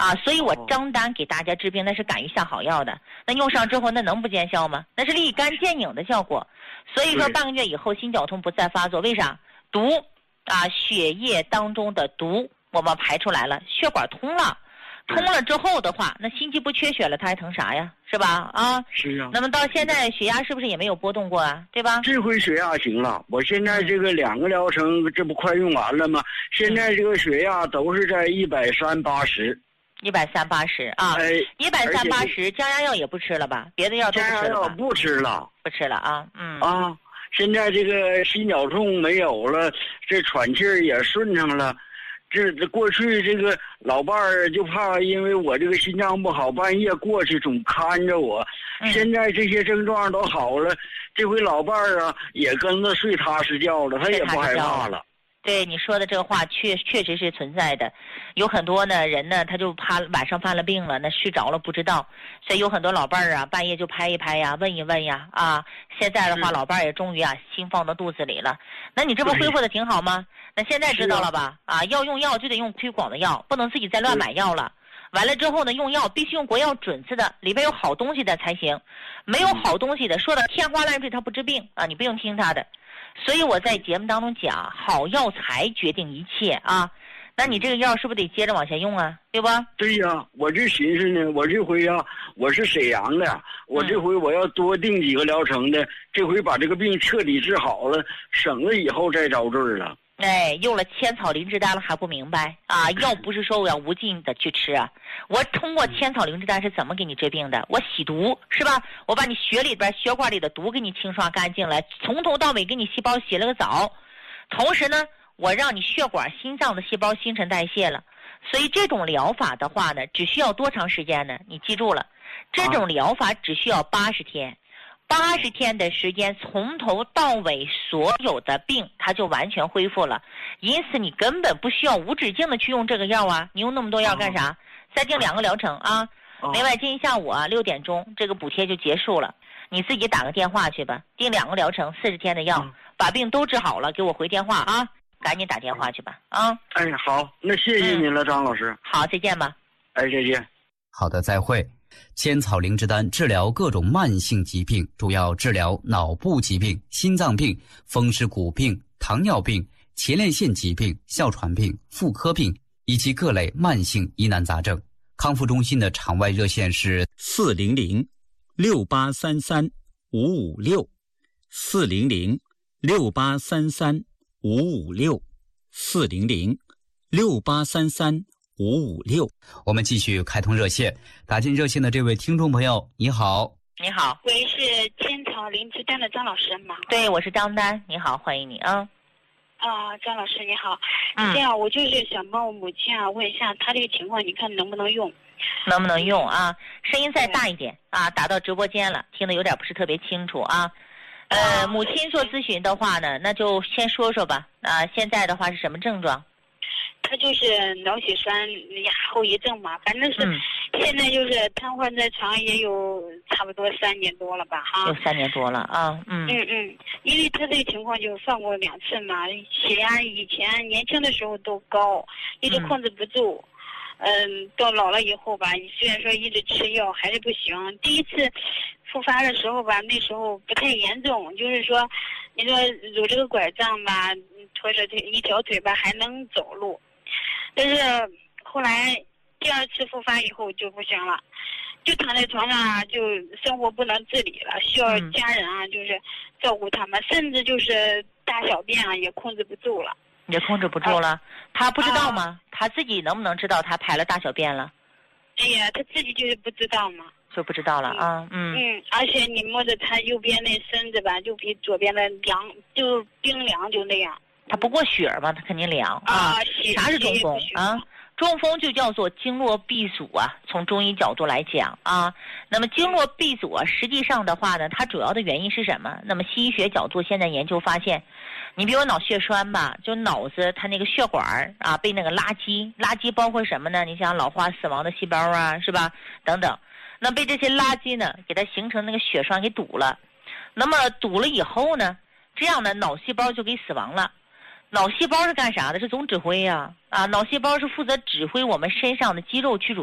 啊，所以我张单给大家治病，那是敢于下好药的。那用上之后，那能不见效吗？那是立竿见影的效果。所以说半个月以后心绞痛不再发作，为啥？毒啊，血液当中的毒我们排出来了，血管通了。通了之后的话，那心肌不缺血了，它还疼啥呀？是吧？啊， 是啊。 那么到现在血压是不是也没有波动过啊？对吧？ 这回血压行了，我现在这个2个疗程，这不快用完了吗？现在这个血压都是在130/80。 130/80啊，130/80，降压药也不吃了吧？别的药都不吃了吧？ 降压药不吃了， 不吃了啊， 啊，现在这个心绞痛没有了，这喘气儿也顺畅了。这过去这个老伴儿就怕因为我这个心脏不好，半夜过去总看着我。现在这些症状都好了，这回老伴儿啊也跟着睡踏实觉了，他也不害怕了。 对你说的这个话确实是存在的，有很多呢人呢他就怕晚上犯了病了，那睡着了不知道，所以有很多老伴儿啊半夜就拍一拍呀，问一问呀啊。现在的话老伴儿也终于啊心放到肚子里了，那你这不恢复的挺好吗？那现在知道了吧？啊，要用药就得用推广的药，不能自己再乱买药了。完了之后呢，用药必须用国药准字的，里边有好东西的才行，没有好东西的说的天花乱坠，它不治病啊，你不用听他的。所以我在节目当中讲，好药材决定一切啊。那你这个药是不是得接着往下用啊？对吧？ 对呀，我就寻思呢，我这回呀，我是沈阳的，我这回我要多定几个疗程的，这回把这个病彻底治好了，省了以后再遭罪了。 哎，用了千草灵芝丹了还不明白啊？药不是说我要无尽的去吃啊，我通过千草灵芝丹是怎么给你治病的？我洗毒是吧？我把你血管里的毒给你清刷干净了，从头到尾给你细胞洗了个澡，同时呢，我让你血管、心脏的细胞新陈代谢了。所以这种疗法的话呢，只需要多长时间呢？你记住了，这种疗法只需要80天。80天的时间，从头到尾所有的病它就完全恢复了，因此你根本不需要无止境的去用这个药啊，你用那么多药干啥？再定2个疗程啊。另外今天下午啊6点钟这个补贴就结束了，你自己打个电话去吧，定2个疗程40天的药，把病都治好了给我回电话啊，赶紧打电话去吧啊。 哎，好，那谢谢您了，张老师。 好，再见吧。 哎，再见。 好的，再会。千草灵芝丹治疗各种慢性疾病，主要治疗脑部疾病、心脏病、风湿骨病、糖尿病、前列腺疾病、哮喘病、妇科病以及各类慢性疑难杂症。康复中心的场外热线是400-6833-556 400-6833-556 400-6833-556。我们继续开通热线，打进热线的这位听众朋友，你好。 你好， 喂，是千草灵芝丹的张老师吗？ 对，我是张丹，你好，欢迎你啊。 张老师你好，这样我就是想帮我母亲啊问一下她这个情况，你看能不能用？ 能不能用啊？声音再大一点啊，打到直播间了，听得有点不是特别清楚啊。母亲做咨询的话呢，那就先说说吧。现在的话是什么症状？ 他就是脑血栓后遗症嘛，反正是现在就是瘫痪在床也有差不多3年多了吧哈。 有3年多了啊， 因为他这个情况就犯过2次嘛，血压以前年轻的时候都高，一直控制不住。到老了以后吧，虽然说一直吃药还是不行。第一次复发的时候吧，那时候不太严重，就是说，你说拄这个拐杖吧，拖着一条腿吧还能走路。但是后来第2次复发以后就不行了，就躺在床上啊，就生活不能自理了，需要家人啊就是照顾他们，甚至就是大小便啊也控制不住了。 也控制不住了，他不知道吗？他自己能不能知道他排了大小便了？ 哎呀，他自己就是不知道嘛， 就不知道了啊。 而且你摸着他右边那身子吧，就比左边的凉，就冰凉，就那样。 他不过血嘛，他肯定凉啊。啥是中风啊？中风就叫做经络闭阻啊，从中医角度来讲啊。那么经络闭阻啊，实际上的话呢，它主要的原因是什么？那么西医学角度现在研究发现，你比如脑血栓吧，就脑子它那个血管啊被那个垃圾包括什么呢？你想老化死亡的细胞啊，是吧？等等，那被这些垃圾呢给它形成那个血栓给堵了，那么堵了以后呢，这样呢脑细胞就给死亡了。脑细胞是干啥的？是总指挥呀！脑细胞是负责指挥我们身上的肌肉去